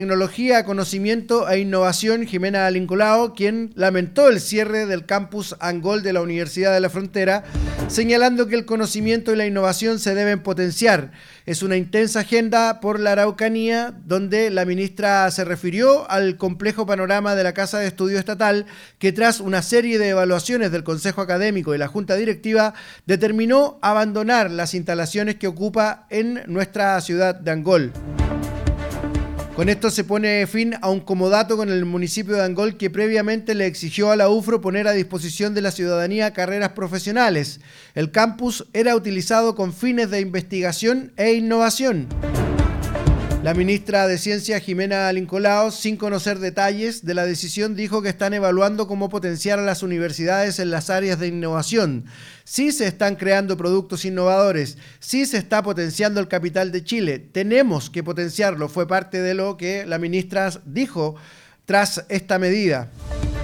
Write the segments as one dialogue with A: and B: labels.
A: Tecnología, Conocimiento e Innovación, Jimena Alincolao, quien lamentó el cierre del campus Angol de la Universidad de la Frontera, señalando que el conocimiento y la innovación se deben potenciar. Es una intensa agenda por la Araucanía, donde la ministra se refirió al complejo panorama de la Casa de Estudio Estatal, que tras una serie de evaluaciones del Consejo Académico y la Junta Directiva, determinó abandonar las instalaciones que ocupa en nuestra ciudad de Angol. Con esto se pone fin a un comodato con el municipio de Angol, que previamente le exigió a la UFRO poner a disposición de la ciudadanía carreras profesionales. El campus era utilizado con fines de investigación e innovación. La ministra de Ciencia, Jimena Alincolao, sin conocer detalles de la decisión, dijo que están evaluando cómo potenciar a las universidades en las áreas de innovación. Sí se están creando productos innovadores, sí se está potenciando el capital de Chile. Tenemos que potenciarlo, fue parte de lo que la ministra dijo tras esta medida.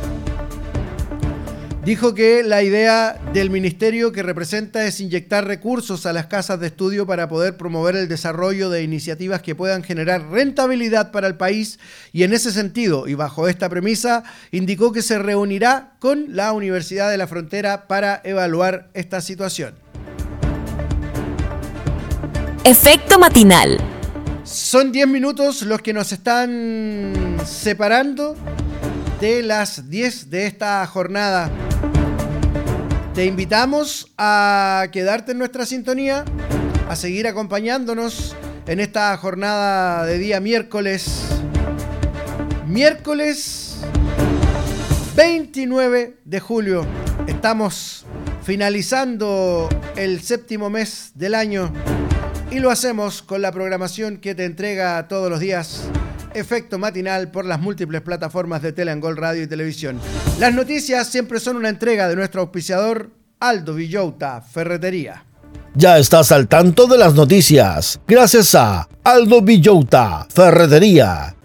A: Dijo que la idea del ministerio que representa es inyectar recursos a las casas de estudio para poder promover el desarrollo de iniciativas que puedan generar rentabilidad para el país, y en ese sentido y bajo esta premisa indicó que se reunirá con la Universidad de la Frontera para evaluar esta situación.
B: Efecto matinal.
A: Son 10 minutos los que nos están separando de las 10 de esta jornada. Te invitamos a quedarte en nuestra sintonía, a seguir acompañándonos en esta jornada de día miércoles 29 de julio. Estamos finalizando el 7º mes del año y lo hacemos con la programación que te entrega todos los días Efecto Matinal por las múltiples plataformas de Teleangol Radio y Televisión. Las noticias siempre son una entrega de nuestro auspiciador Aldo Villota Ferretería.
C: Ya estás al tanto de las noticias gracias a Aldo Villota Ferretería.